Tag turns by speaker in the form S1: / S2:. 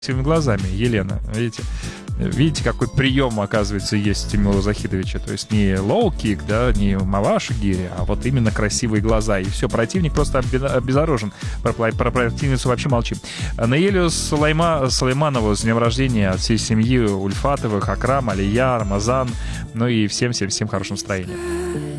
S1: красивыми глазами, Елена. Видите, какой прием, оказывается, есть у Тимура Захидовича. То есть не лоу-кик, да, не маваши гири, а вот именно красивые глаза. И все, противник просто обезоружен. Про противницу вообще молчим. Наилю Сулейманову с днем рождения от всей семьи Ульфатовых, Акрам, Алия, Рамазан. Ну и всем хорошего настроения.